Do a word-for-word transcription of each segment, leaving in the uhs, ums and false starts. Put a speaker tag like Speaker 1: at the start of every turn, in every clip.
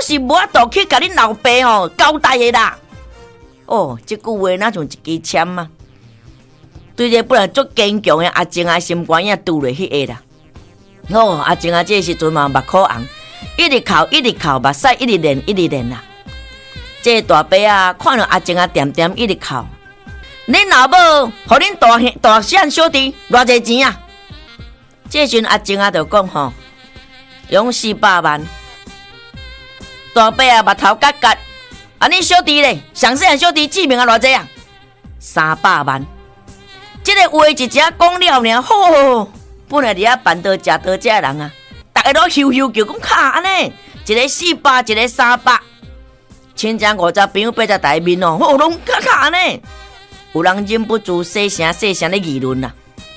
Speaker 1: 是无法度去甲恁老爸吼交代的啦。哦，这句话哪像一支签啊！对这本来足坚强的阿静啊，心肝也拄落迄个啦。哦，阿静啊，这时阵嘛目眶红，一直哭一直哭，目屎一直连一直连啦。这大伯啊，看到阿静啊点点一直哭，恁老母互恁大兄大婶小弟偌济钱啊？这时阵阿静啊就讲吼，用四百万。大伯啊，目头夹夹，啊恁小弟咧，上细汉小弟志明啊偌济啊？三百万。这个话一只讲了呢，吼，本来伫遐办桌食桌食人啊，大家都咻咻叫讲卡安尼，一个四百，一个三百，亲戚五十朋友八十台面哦，吼，拢卡卡安尼，有人忍不住细声细声咧议论啦。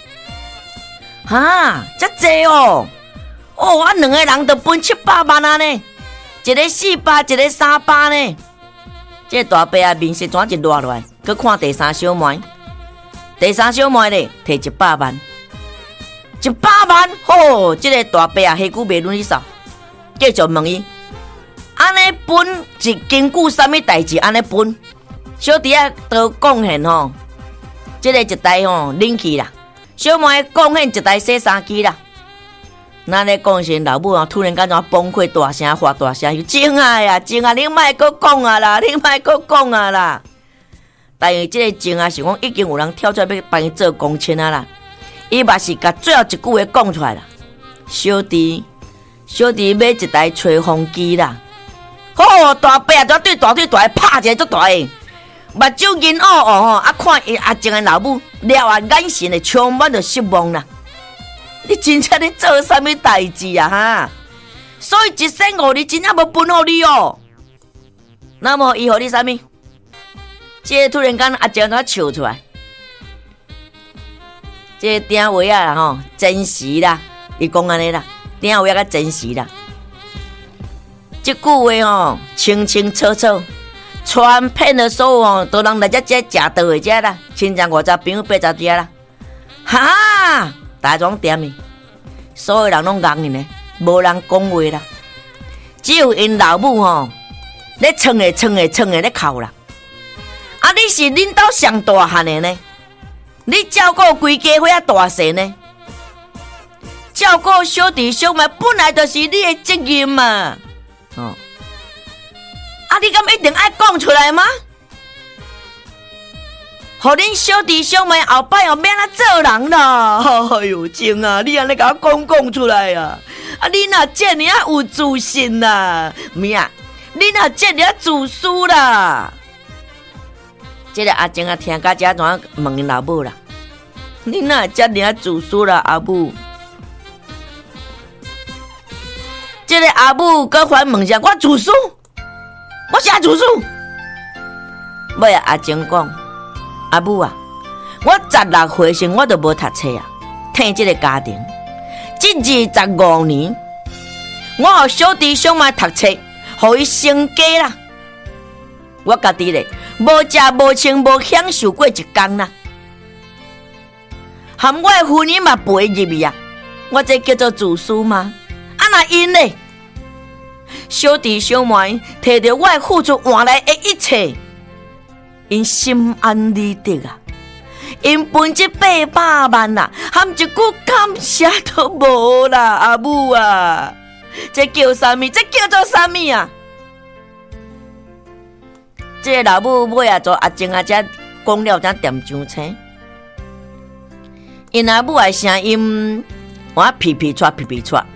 Speaker 1: 哈，遮济哦，哦，啊两个人就分七百万啊呢，一个四百，一个三百呢。这大伯啊面色转一落落来，去看第三小妹。第三小妹咧，摕一百万，一百万，吼！这个大伯啊，下久袂轮伊扫，继续问伊，安尼分是经过什么代志？安尼分，小弟啊都贡献吼，这个一台吼冷气啦，小妹贡献一台洗衫机啦。咱咧讲时，老母啊突然间怎崩溃，大声发大声，静啊呀，静啊，你莫阁讲啊啦，你莫阁讲啊啦。但是这个情啊，是讲已经有人跳出来要帮伊做公亲啊啦，伊嘛是甲最后一句话讲出来啦。小弟，小弟买一台吹风机啦。吼，大伯啊，就对大对大拍一个足大个，目睭银乌乌吼，啊看伊阿静的老母了啊，眼神的充满着失望啦。你真正咧做啥物代志啊哈？所以一生五日真正无分互你哦。那么伊互你啥物？这突然间阿静怎笑出来？这鼎话啊吼，真实啦，伊讲安尼啦，鼎话啊真实啦。这句话吼，清清楚楚，传遍了所有哦，都人来遮遮食到的遮啦，亲戚五十朋友八十遮啦，哈，大庄店的，所有人拢硬的呢，无人讲话啦，只有因老母吼，咧蹭的蹭的蹭的咧哭啦。啊！你是恁兜上大汉的呢？你照顾规家伙啊大细呢？照顾小弟小妹本来就是你的责任嘛。哦，啊！你敢一定爱讲出来吗？互恁小弟小妹后摆后免啊做人啦！哎呦，静啊，你安尼甲我讲讲出来啊！啊，你若这尔啊有自信啦，咩啊？你若这尔啊自私啦！这个阿静啊，听到这怎问因老母啦？你哪遮尔自私啦，阿母？这个阿母搁反问下，我自私？我啥自私？尾啊，阿静讲，阿母啊，我十六岁时我都无读册啊，听这个家庭，这二十五年，我互小弟小妹读册，互伊成家啦，我家己咧。无食无穿无享受过一天啦，含我的婚姻嘛陪入去啊！我这叫做自私吗？啊那因呢？小弟小妹摕着我的付出换来的一切，因心安理得啊！因分这八百万啦，含一句感谢都无啦，阿母啊！这叫啥物？这叫做啥物啊？这个老母尾啊，做阿静啊，才讲了才点上青。因阿母的声音，我皮皮喘皮皮喘。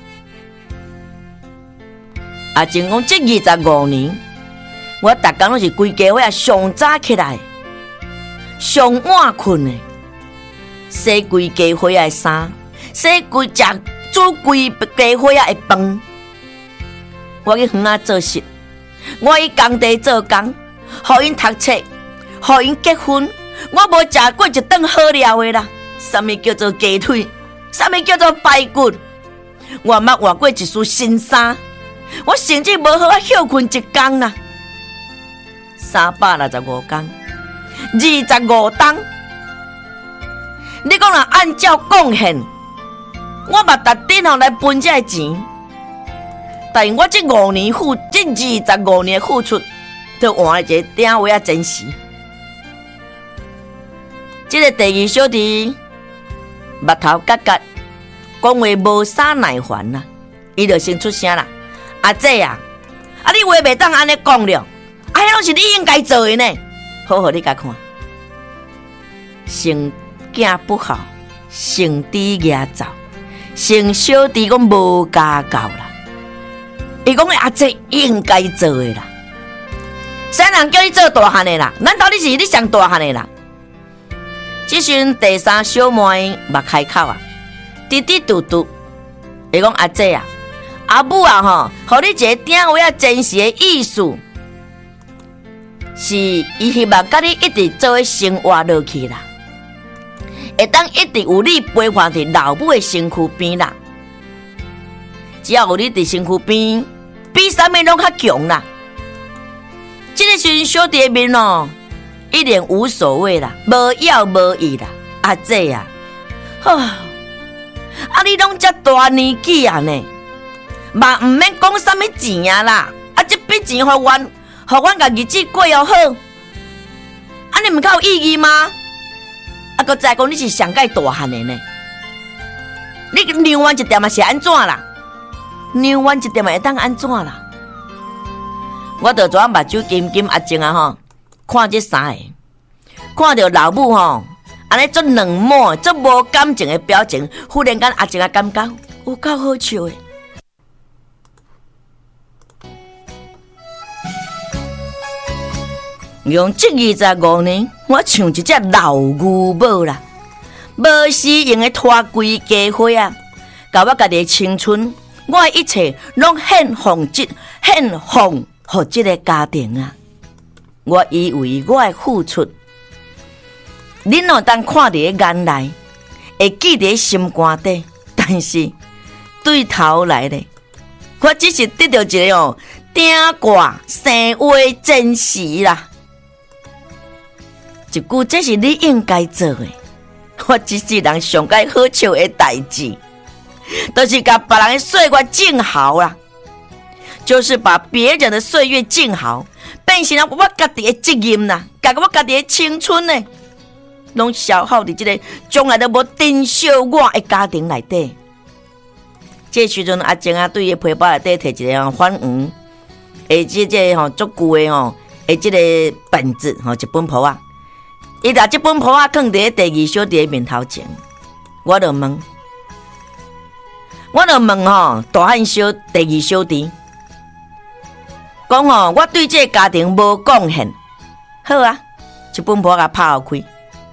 Speaker 1: 阿静讲，这二十五年，我逐工拢是规家伙啊上早起来，上晚困的，洗规家伙的衫，洗规食煮规家伙的饭。我去园仔做事，我去工地做工。互因读册，互因结婚，我无食过一顿好料的啦。什么叫做鸡腿？什么叫做排骨？我捌换过一束新衫，我甚至无好啊休困一天啦。三百六十五天，二十五天。你讲若按照贡献，我嘛特登吼来分这钱。 但我这五年付，这二十五年的付出，都换了一个鼎位啊珍惜。这个第二小弟，目头角角，讲话无啥耐烦啦，伊就先出声啦。阿姐啊，啊你话袂当安尼讲了，啊迄拢是你应该做的呢。好好你甲看，生囝不好，生弟牙走，生小弟讲无家教啦。伊讲阿姐应该做的啦，啥人叫你做大汉的啦？难道你是你上大汉的啦？即阵第三小妹目开口啊，滴滴嘟嘟，伊讲阿姐啊，阿母啊吼，互你一个鼎位啊珍惜的意思，是伊希望甲你一直做伙生活落去啦，会当一直有你陪伴伫老母的身躯边啦。只要有你伫身躯边，比啥物拢较强啦。这个时阵小弟面哦，一脸无所谓啦，无要无意啦。阿姐啊，呵，啊你拢遮大年纪啊呢，嘛毋免讲啥物钱啊啦，啊这笔钱互阮，互阮甲日子过又好，安尼毋较有意义吗？啊，搁再讲你是上界大汉的呢，你让阮一点嘛是安怎啦？让阮一点嘛会当安怎啦？我就怎目睭金金阿静啊吼，看这三个，看到老母吼，安尼足冷漠、足无感情的表情，忽然间阿静啊感觉有够好笑的。用这二十五年，我像一只老牛母啦，无时用的拖规家伙啊，甲我家己的青春，我的一切拢献奉这献奉予这个家庭啊！我以为我的付出，恁若当看伫眼内，会记伫心肝底，但是对头来咧，我只是得到一个哦鼎挂生话珍惜啦。一句，这是你应该做的。我这世人上该好笑的代志，都、就是把别人的岁月静好啦，就是把别人的岁月静好，变成了我家己的责任啦，甲我家己的青春呢，拢消耗伫这个从来都无珍惜我的家庭内底。这时阵阿静啊，对伊皮包内底摕一个反黄，诶，即个吼足旧的吼，诶，即个本子吼，一本簿啊。伊把这本簿啊放伫第二小弟的面头前，我就问，我就问吼，大汉小第二小弟，讲吼，我对这个家庭无贡献，好啊，这本簿甲拍开，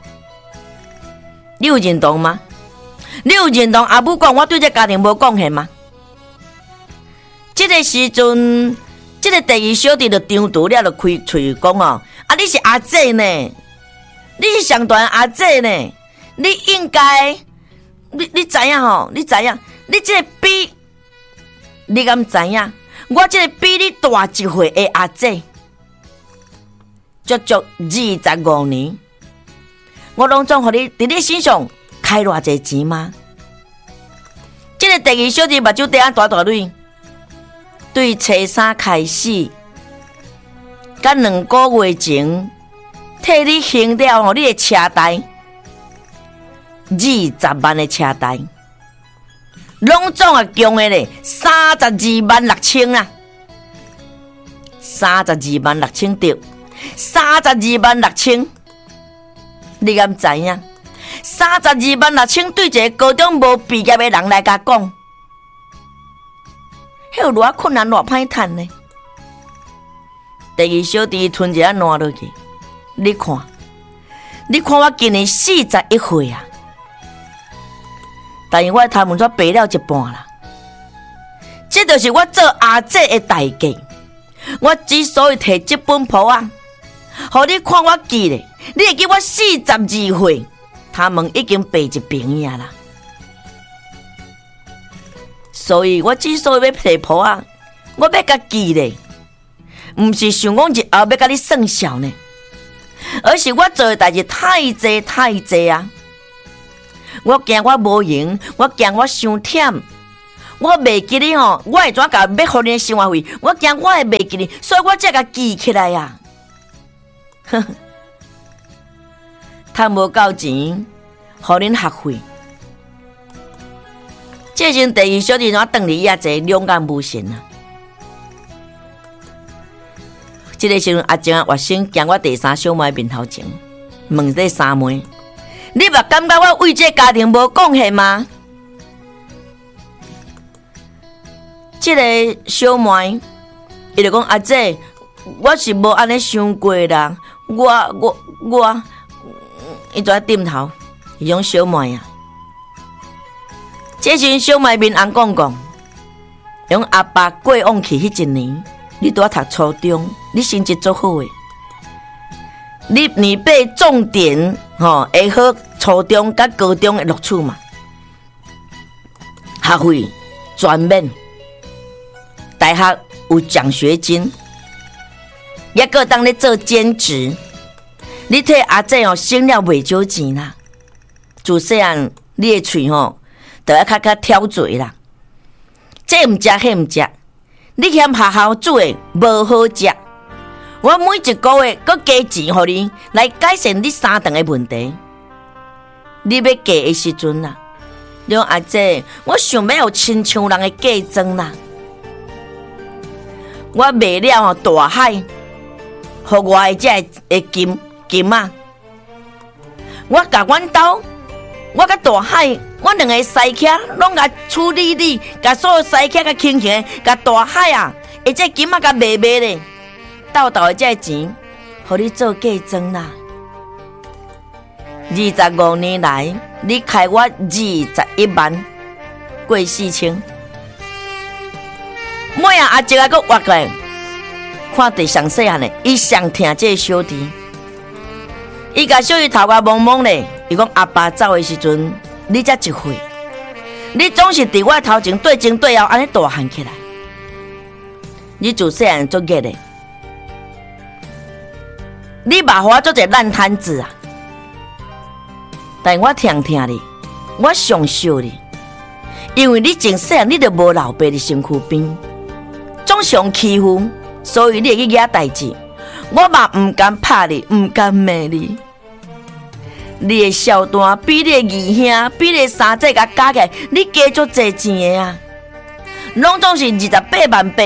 Speaker 1: 你有认同吗？你有认同阿母讲我对这个家庭无贡献吗？这个时阵，这个第二小弟就张图了，就开嘴讲哦，啊，你是阿姐呢？你是上大阿姐呢？你应该，你你知影吼？你知影？你这个比，你敢知影？我这个比你大一岁的阿姐，足足二十五年，我拢总互你伫你身上开偌济钱吗？这个第二小弟目睭底啊大大蕊，对初三开始，甲两个月前。替你行了吼，你的车贷二十万的车贷，拢总啊强的咧，三十二万六千啊，三十二万六千对，三十二万六千，你敢知影？三十二万六千对一个高中无毕业的人来甲讲，迄有偌困难偌歹趁呢？第二小弟吞一下烂落去。你看，你看我今年四十一岁啊，但是我头毛煞白了一半啦。这就是我做阿姐的代价。我之所以摕这本簿啊，互你看我记咧，你会记我四十二岁，头毛已经白一边呀啦。所以我之所以要摕簿啊，我要甲记咧，毋是想讲日后要甲你算账呢。而是我做的代志太济太济啊！我惊我无闲，我惊我伤忝， 我袂记你吼，我会怎甲要互你的生活费？我惊我会袂记你，所以我才甲记起来呀、啊。呵呵，趁无够钱，互恁学费。这阵第二小弟怎转哩遐济两眼无神啊！这个时阵阿静啊，活生惊我第三小妹面头前，问这三妹：你嘛感觉我为这家庭无贡献吗？这个小妹，伊就讲阿姐，我是无安尼想过啦。我我我，伊就点头，伊种小妹啊。这时小妹面红讲讲，用阿爸过往去迄一年，你拄啊读初中，你成绩足好诶。你你被重点吼会好，初中甲高中诶录取嘛，学费全免。大学有奖学金，也个当咧做兼职。你替阿姐哦省了袂少钱啦。自细汉你的喙吼，就要较较挑嘴啦。这毋食，迄毋食，你嫌学校煮的无好食。我每一个月搁加钱互你，来改善你三顿的问题。你要嫁的时阵啦，你讲阿姐，我想要有亲像人的嫁妆啦。我卖了吼大海，互我的这个金金啊！我甲阮兜，我甲大海，我两个西客拢甲处理理，甲所有西客甲轻轻，甲大海啊，而这金啊甲卖卖咧，斗斗的这钱，互你做嫁妆啦。二十五年来，你开我二十一万，过四千。每啊阿姐啊，搁活过来，看第上细汉的，伊上疼这个小弟，伊甲小弟头壳蒙蒙咧。伊讲阿爸走的时阵，你才一岁，你总是伫我头前对前对后安尼大汉起来。你自细汉做热的，你嘛互我做一个烂摊子啊！但我疼疼你，我上惜你，因为你从细汉你就无老爸伫身躯边。总想欺负，所以你会去惹代志。我嘛唔敢拍你，唔敢骂你。你的小段比你的二兄，比你的三姐甲加起来，你加足侪钱的啊！拢总是二十八万八。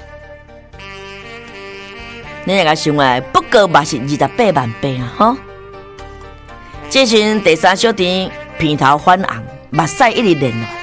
Speaker 1: 你那个想来，不过嘛是二十八万八啊！吼，这时第三小弟片头泛红，目屎一直连落，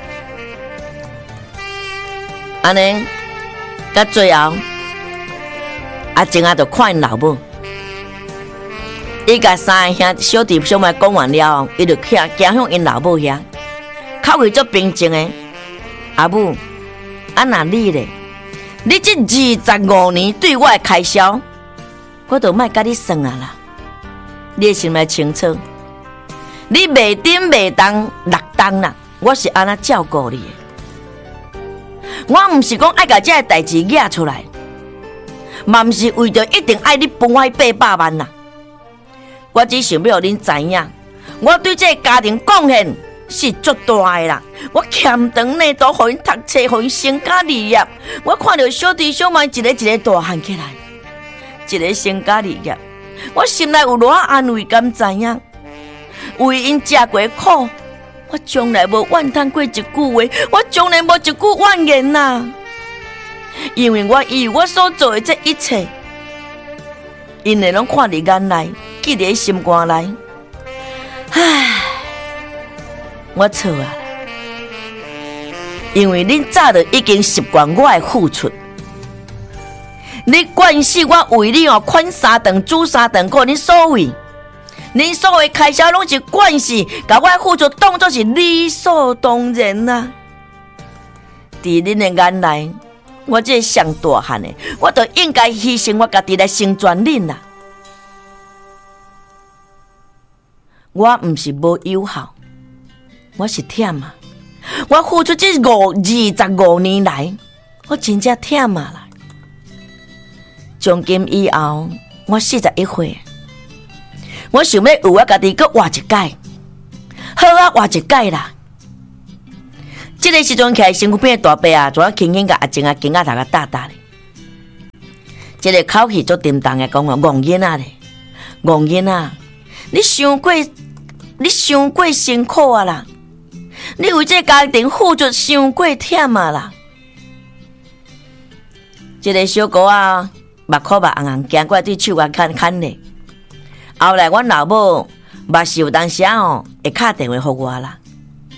Speaker 1: 安尼。到最后，阿静啊就看因老母，伊甲三个兄小弟小妹讲完了后，伊就行行向因老母遐，口气足平静的。阿母，啊那你咧？你这二十五年对我的开销，我就莫甲你算啊啦。你心内清楚，你袂顶袂当六当啦，我是安那照顾你的。我毋是讲爱甲这个代志惹出来，嘛毋是为着一定爱你分我八百万啦。我只想要恁知影，我对这个家庭贡献是足大的啦。我欠长内都互因读册，互因成家立业。我看到小弟小妹一个一个大汉起来，一个成家立业，我心内有偌安慰，敢知影？为因食过苦。我从来无怨叹过一句话，我从来无一句怨言呐。因为我以为我所做的这一切，因会拢看伫眼内，记伫心肝内。唉，我错啊！因为恁早就已经习惯我的付出，你惯死我为你哦，款三顿煮三顿，过恁所谓。恁所有开销拢是惯势，把我付出当作是理所当然呐、啊。伫恁的眼内，我这上大汉的，我就应该牺牲我家己来成全恁啦。我毋是无友好，我是忝啊！我付出这五二十五年来，我真正忝啊啦。从今以后，我四十一岁。我想要为我家己搁活一届，好啊活一届啦！ 这个时阵起来身躯边的大伯啊，就轻轻甲阿静啊肩胛头甲搭搭咧。这个口气足沉重的讲哦，戆囡仔咧，戆囡仔，你伤过，你伤过辛苦啊啦！你为这家庭付出伤过忝啊啦！这个小姑啊，目哭目红红，行过来对手啊牵牵咧。后来阮老母嘛是有当时啊吼，会打电话互我啦。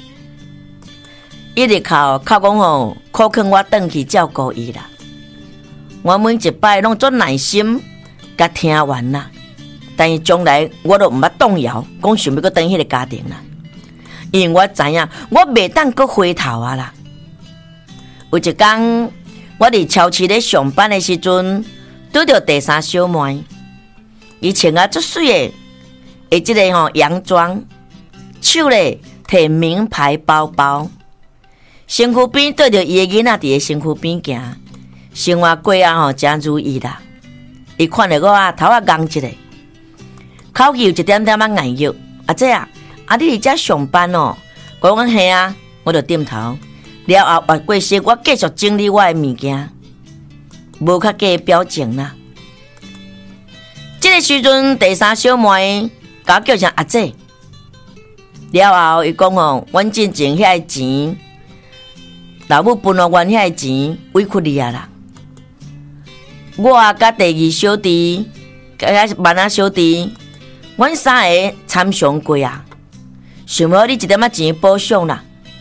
Speaker 1: 一直靠靠讲吼，可劝我转去照顾伊啦。我每一摆拢做耐心，甲听完啦。但是将来我都毋捌动摇，讲想要搁转迄个家庭啦。因为我知影，我袂当搁回头啊啦。有一天，我伫超市咧上班的时阵，拄着第三小妹，伊穿啊足水的，诶，即个吼洋装，手咧摕名牌包包。身躯边对着伊的囡仔伫个身躯边行，生活过啊吼真如意啦。伊看着我啊头啊红一个，口气有一点点啊硬郁。阿姐啊，啊你伫遮上班哦？我讲嘿啊，我就点头。了后换过身，我继续整理我的物件，无较加表情啦。这个时阵，第三小妹甲我叫声阿姐。了后伊讲哦，阮进前遐个钱。老母分互阮遐个钱委屈你啊啦！我甲第二小弟，甲万仔小弟，阮三个参详过啊，想要你一点仔钱补偿啦。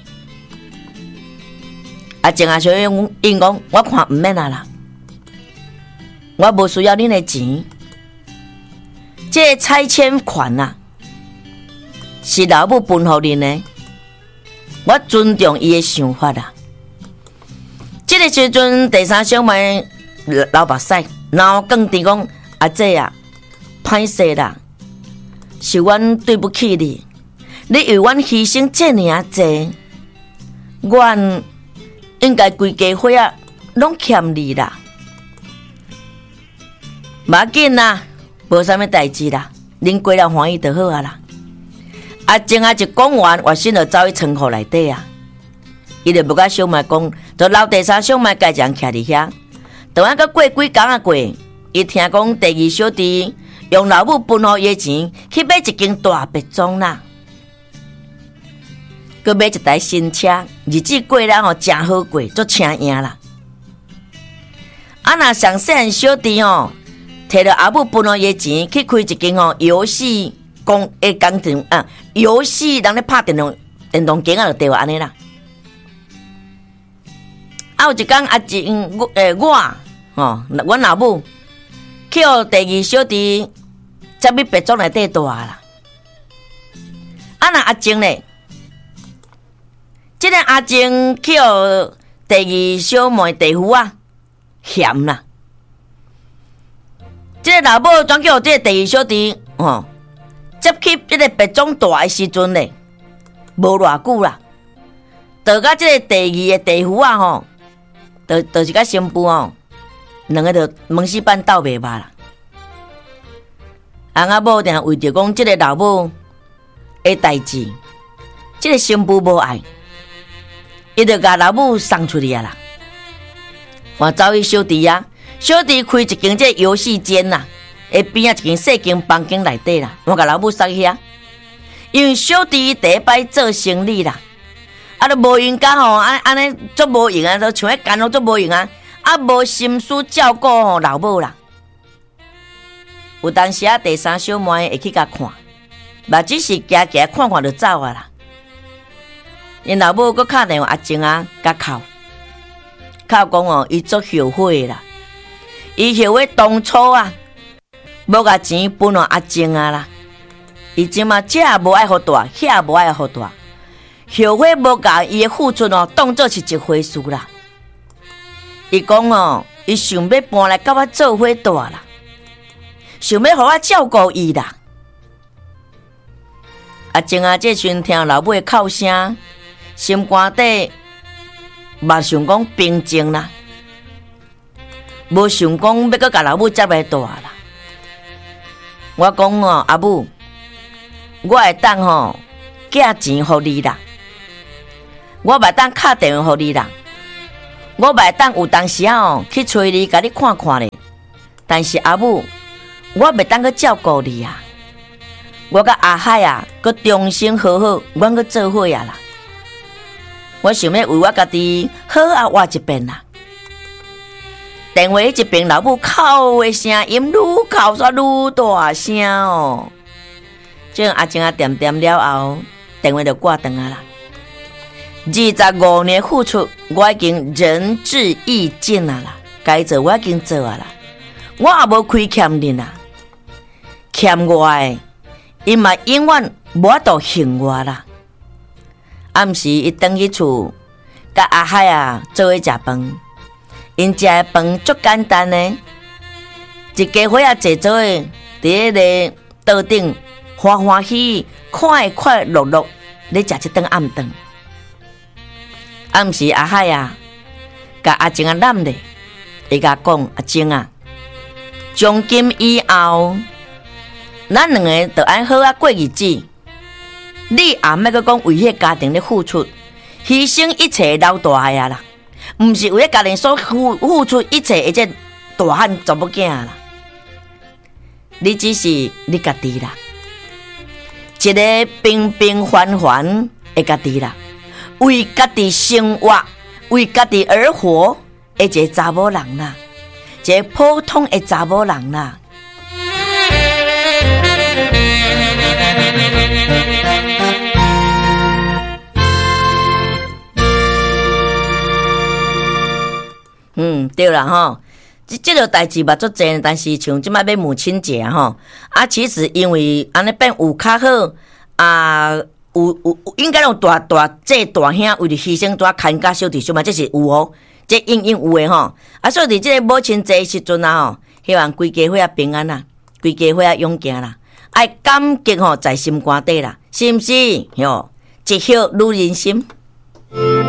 Speaker 1: 啊，静啊小英因讲，我看毋免啊啦，我无需要恁的钱。这个拆迁款啊，是老母分互恁的，我尊重伊的想法啦。这个时阵，第三小妹流目屎，然后更甜讲：“阿姐啊，歹势啦，是阮对不起你，你为阮牺牲这尔济，阮应该规家伙啊，拢欠你啦。无要紧啦，无啥物代志啦，恁过了欢喜就好啊啦。”阿静啊，一讲完，我心就走去仓库内底啊。伊就无甲小妹讲，就留第三小妹家己人徛伫遐。等下个过几工啊过，伊听讲第二小弟用老母分互伊的钱去买一间大别庄啦，佮买一台新车，日子过了吼真好过，足请赢啦。啊，若上细汉小弟吼，摕着阿母分互伊的钱去开一间吼游戏工诶工厂啊，游戏人咧拍电动电动机啊，就对话安尼啦。啊，有一天阿静，诶，我吼，阮老母去互第二小弟才去别庄内底住啦。啊，那阿静咧，即个阿静去互第二小妹地夫啊，嫌啦。即个老母转去互即个第二小弟，吼，接去即个别庄住的时阵咧，无偌久啦，到甲即个第二个地夫啊，吼。就就是甲新妇哦，两个就门死板斗袂罢啦。翁仔某定为着讲即个老母的代志，即个新妇无爱，伊就甲老母送出去啊啦。我走去小弟啊，小弟开一间这游戏间呐，下边啊一间细间房间内底啦，我甲老母送去遐，因为小弟第一摆做生意啦。啊，都无用甲吼，安安尼足无用啊，都像迄干咯足无用啊，啊无心思照顾吼老母啦。有当时啊，第三小妹会去甲看，嘛只是行行看看就走啊啦。因老母佫敲电话阿静啊，甲哭，哭讲哦，伊足后悔啦，伊后悔当初啊，无甲钱分互阿静啊啦，伊即嘛这也无爱互大，遐也无爱互大。后悔无甲伊的付出哦，当作是一回事啦。伊讲哦，伊想要搬来甲我做伙住啦，想要互我照顾伊啦。阿静啊，这阵听老母的哭声，心肝底嘛想讲平静啦，无想讲要搁甲老母接来住啦。我讲哦，阿母，我会当吼寄钱互你啦。 我袂当敲电话给你啦，我袂当有当时哦去找你，甲你看看咧。但是阿母，我袂当去照顾你啊。我甲阿海啊，佮重新好好，阮佮做伙啊啦。我想要为我家己好啊活一遍啦。电话一边老母哭的声音愈哭煞愈大声哦。这样阿静啊点点了后，电话就挂断啊啦。二十五年付出，我已经仁至义尽啊啦，该做我已经做啊啦，我也无亏欠恁啊，欠我的，伊嘛永远无法度还我啦。暗时伊回去厝，甲阿海啊做伙食饭，因食的饭足简单的，一家伙啊坐做诶，伫迄个桌顶欢欢喜喜、快快乐乐咧食一顿暗顿。暗时阿海啊，甲阿静啊揽咧，伊甲讲阿静啊，从今以后，咱两个着爱好啊过日子。你也莫阁讲为迄家庭咧付出，牺牲一切老大个啊啦，毋是为迄家庭所付付出一切的这大汉查某囝啦。你只是你家己啦，一个平平凡凡的家己啦。为家己生活，为家己而活的一个查某人啦，一个普通的查某人啦。嗯，对啦吼，这这个代志嘛足济，但是像即摆要母亲节吼，啊，其实因为安尼变有较好啊。有有应该用大大这大兄为了牺牲多牵家小弟兄嘛，这是有哦，这应应有的吼。啊，所以伫这个母亲节时阵啊吼，希望规家伙啊平安啦，规家伙啊勇健啦，爱感激吼在心肝底啦，是毋是？哟，一笑入人心。